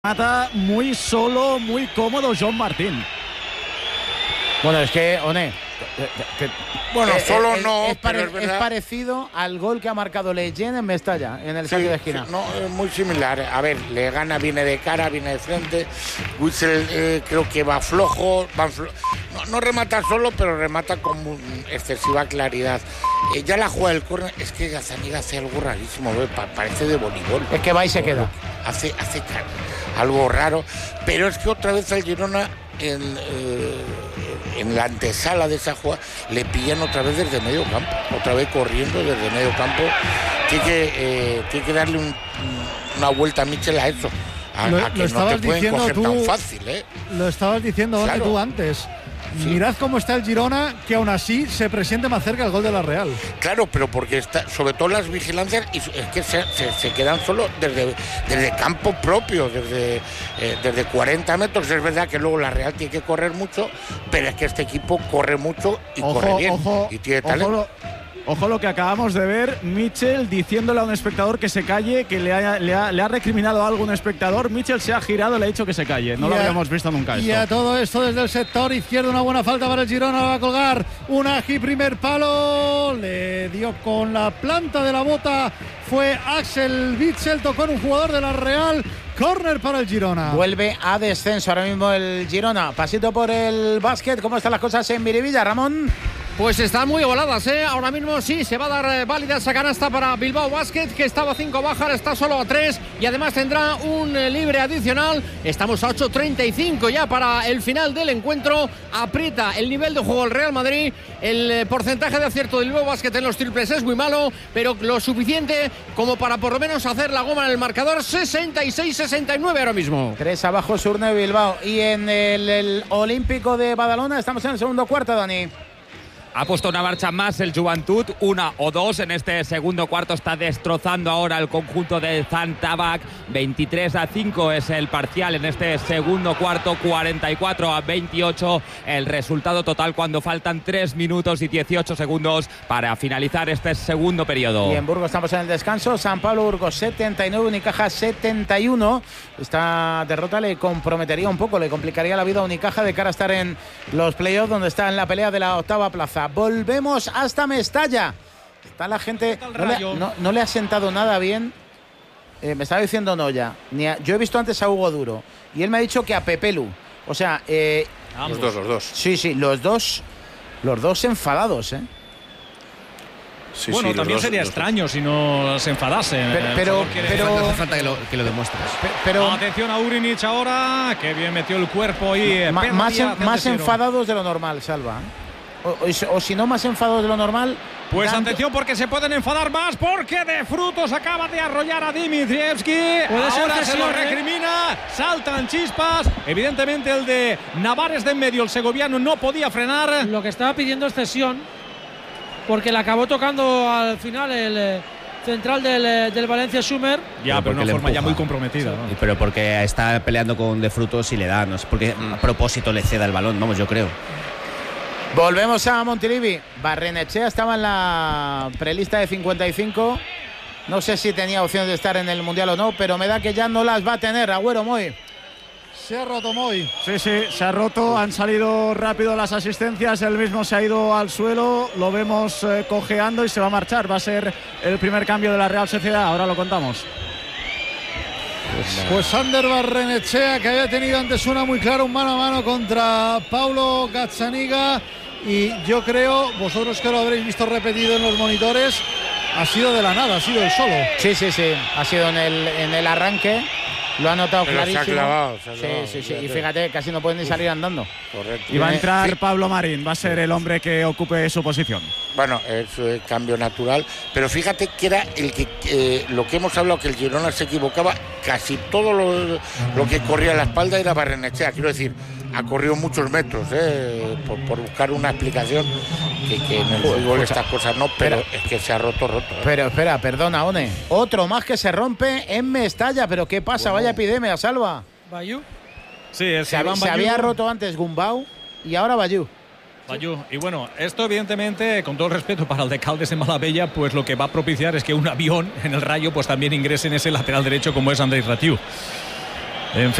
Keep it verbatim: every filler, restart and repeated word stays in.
Mata muy solo, muy cómodo Joan Martín. Bueno, es que, One, que, que, bueno, eh, solo eh, no, es, pero pare, es, es parecido al gol que ha marcado Leyen en Mestalla, en el sí, saque de esquina. Sí, no, es muy similar. A ver, le gana, viene de cara, viene de frente. Witsel eh, creo que va flojo, va flo no, no remata solo, pero remata con excesiva claridad. Eh, ya la juega el córner, es que Gazzaniga hace algo rarísimo, ¿ve? Pa parece de voleibol. Es que va y se queda. Hace, hace algo raro, pero es que otra vez al Girona en, eh, en la antesala de esa jugada le pillan otra vez desde medio campo, otra vez corriendo desde medio campo. Tiene que, eh, tiene que darle un, una vuelta a Michel a eso, a, lo, a que no te pueden coger tú, tan fácil, ¿eh? Lo estabas diciendo claro. tú antes. Sí. Mirad cómo está el Girona, que aún así se presente más cerca el gol de la Real. Claro, pero porque está, sobre todo las vigilancias, y es que se, se, se quedan solo desde, desde campo propio, desde, eh, desde cuarenta metros. Es verdad que luego la Real tiene que correr mucho, pero es que este equipo corre mucho y ojo, corre bien. Ojo, y tiene talento. Ojo lo, ojo lo que acabamos de ver, Michel diciéndole a un espectador que se calle, que le ha, le ha, le ha recriminado algo a un espectador. Michel se ha girado, le ha dicho que se calle. No y lo a, habíamos visto nunca esto. Y a todo esto desde el sector izquierdo, una buena falta para el Girona, va a colgar Unagi, primer palo, le dio con la planta de la bota, fue Axel Witsel, tocó en un jugador de la Real. Córner para el Girona. Vuelve a descenso ahora mismo el Girona. Pasito por el básquet. ¿Cómo están las cosas en Miribilla, Ramón? Pues están muy igualadas, ¿eh? Ahora mismo sí se va a dar eh, válida esa canasta para Bilbao Basket, que estaba a cinco bajas, está solo a tres y además tendrá un eh, libre adicional. Estamos a ocho treinta y cinco ya para el final del encuentro. Aprieta el nivel de juego el Real Madrid. El eh, porcentaje de acierto del Bilbao Basket en los triples es muy malo, pero lo suficiente como para por lo menos hacer la goma en el marcador. Sesenta y seis sesenta y nueve ahora mismo. Tres abajo Surne Bilbao. Y en el, el Olímpico de Badalona estamos en el segundo cuarto, Dani. Ha puesto una marcha más el Juventud, una o dos en este segundo cuarto. Está destrozando ahora el conjunto de Zantabac. veintitrés a cinco es el parcial en este segundo cuarto, cuarenta y cuatro a veintiocho el resultado total cuando faltan tres minutos y dieciocho segundos para finalizar este segundo periodo. Y en Burgos estamos en el descanso. San Pablo Burgos setenta y nueve, Unicaja setenta y uno. Esta derrota le comprometería un poco, le complicaría la vida a Unicaja de cara a estar en los playoffs, donde está en la pelea de la octava plaza. Volvemos hasta Mestalla. Está la gente. No le, no, no le ha sentado nada bien. Eh, me estaba diciendo Noya. Ni a, yo he visto antes a Hugo Duro. Y él me ha dicho que a Pepelu. O sea, eh, los dos, los dos. Sí, sí, los dos. Los dos enfadados, ¿eh? Sí, bueno, sí, también dos, sería extraño dos. si no se enfadasen. Pero, pero, pero no hace falta que lo, que lo demuestres. Pero, pero atención a Urinic ahora, que bien metió el cuerpo y ma, más, en, más enfadados de lo normal, Salva. O, o, o si no más enfadados de lo normal. Pues tanto... atención, porque se pueden enfadar más, porque De Frutos acaba de arrollar a Dimitrievski. Ahora se lo recrimina, saltan chispas. Evidentemente el de Navares de en medio, el segoviano, no podía frenar. Lo que estaba pidiendo es cesión, porque le acabó tocando al final el eh, central del, eh, del Valencia Schumer. Ya, pero, pero de una forma ya muy comprometida. ¿no? Pero porque está peleando con De Frutos y le da, no es porque a propósito le ceda el balón, vamos, yo creo. Volvemos a Montilivi. Barrenechea estaba en la prelista de cincuenta y cinco. No sé si tenía opciones de estar en el Mundial o no, pero me da que ya no las va a tener. Agüero, Moy. Se ha roto Moy. Sí, sí, se ha roto. Han salido rápido las asistencias. Él mismo se ha ido al suelo. Lo vemos eh, cojeando y se va a marchar. Va a ser el primer cambio de la Real Sociedad. Ahora lo contamos. Pues Ander Barrenechea, que había tenido antes una muy clara, un mano a mano contra Paulo Gazzaniga. Y yo creo, vosotros que lo habréis visto repetido en los monitores, ha sido de la nada, ha sido el solo. Sí, sí, sí, ha sido en el, en el arranque. Lo ha notado Pero clarísimo. Se ha clavado, se ha clavado, sí, sí, sí. Y fíjate, casi no pueden ni salir andando. Correcto. Y va a entrar sí. Pablo Marín, va a ser el hombre que ocupe su posición. Bueno, es eh, cambio natural, pero fíjate que era el que eh, lo que hemos hablado, que el Girona se equivocaba, casi todo lo, lo que corría a la espalda era Barrenechea. Quiero decir, ha corrido muchos metros eh, por, por buscar una explicación, que, que en el fútbol estas cosas no, pero espera, es que se ha roto, roto. Eh. Pero espera, perdona, One. Otro más que se rompe en Mestalla, pero ¿qué pasa? Bueno. Vaya epidemia, Salva. Bayú. Sí, es se, hab, se había roto antes Gumbau y ahora Bayú. Bayú. Y bueno, esto evidentemente, con todo el respeto para el de Caldes de Malabella, pues lo que va a propiciar es que un avión en el Rayo pues también ingrese en ese lateral derecho como es Andrés Ratiu. En